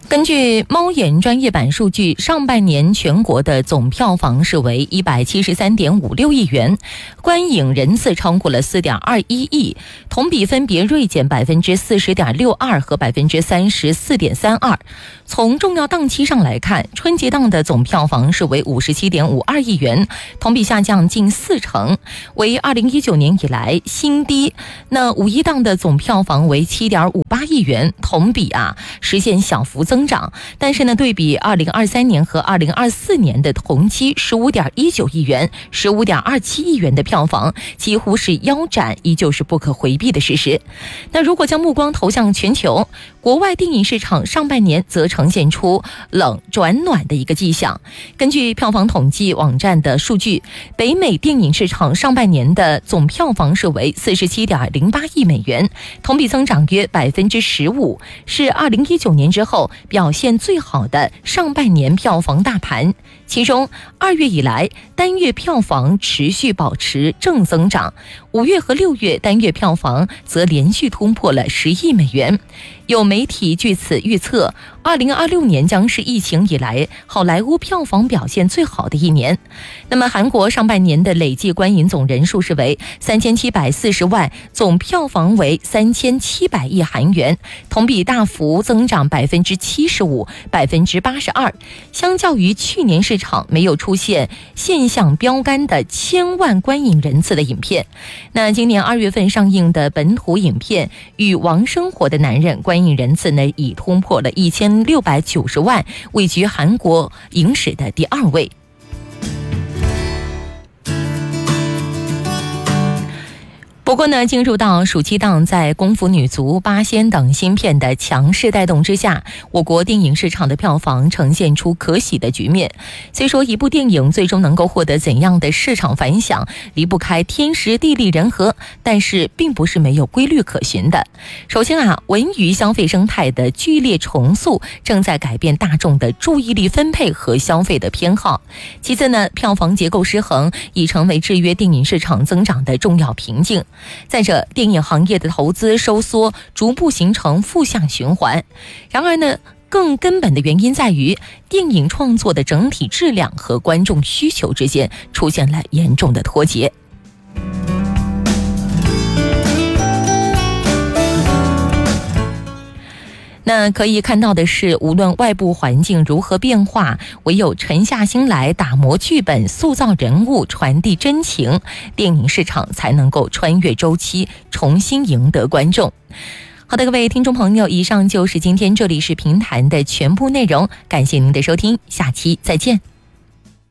根据猫眼专业版数据，上半年全国的总票房是为173.56亿元，观影人次超过了4.21亿，同比分别锐减40.62%和34.32%。从重要档期上来看，春节档的总票房是为57.52亿元，同比下降近40%，为2019年以来新低。那五一档的总票房为7.58亿元，同比实现小幅增长，但是呢，对比2023年和2024年的同期15.19亿元、15.27亿元的票房，几乎是腰斩，依旧是不可回避的事实。那如果将目光投向全球，国外电影市场上半年则呈现出冷转暖的一个迹象。根据票房统计网站的数据，北美电影市场上半年的总票房是为47.08亿美元，同比增长约15%，是2019年之后表现最好的上半年票房大盘。其中2月以来单月票房持续保持正增长，5月和6月单月票房则连续突破了10亿美元。有媒体据此预测，2026年将是疫情以来好莱坞票房表现最好的一年。那么韩国上半年的累计观影总人数是为3740万，总票房为3700亿韩元，同比大幅增长75%、82%。相较于去年市场没有出现现象标杆的1000万观影人次的影片，那今年2月份上映的本土影片《与王生活的男人》观影人次呢已突破了1690万，位居韩国影史的第2位。不过呢，进入到暑期档，在功夫女足、八仙等新片的强势带动之下，我国电影市场的票房呈现出可喜的局面。虽说一部电影最终能够获得怎样的市场反响，离不开天时地利人和，但是并不是没有规律可循的。首先文娱消费生态的剧烈重塑正在改变大众的注意力分配和消费的偏好。其次呢，票房结构失衡已成为制约电影市场增长的重要瓶颈。再者，电影行业的投资收缩逐步形成负向循环。然而呢，更根本的原因在于电影创作的整体质量和观众需求之间出现了严重的脱节。那可以看到的是，无论外部环境如何变化，唯有沉下心来打磨剧本、塑造人物、传递真情，电影市场才能够穿越周期，重新赢得观众。好的，各位听众朋友，以上就是今天这里是评谈的全部内容，感谢您的收听，下期再见。